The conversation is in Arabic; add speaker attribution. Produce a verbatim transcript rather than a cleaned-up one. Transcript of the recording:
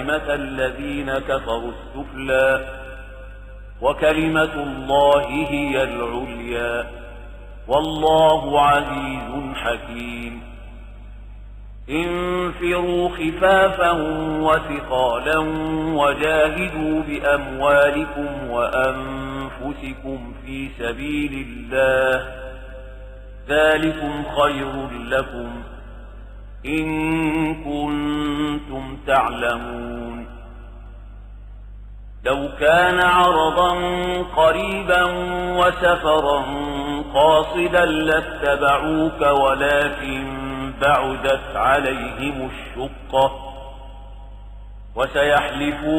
Speaker 1: الذين كفروا السفلى وكلمة الله هي العليا والله عزيز حكيم. انفروا خفافا وثقالا وجاهدوا بأموالكم وأنفسكم في سبيل الله ذلكم خير لكم إن كنتم تعلمون. لو كان عرضا قريبا وسفرا قاصدا لاتبعوك ولكن بعدت عليهم الشقة وسيحلفون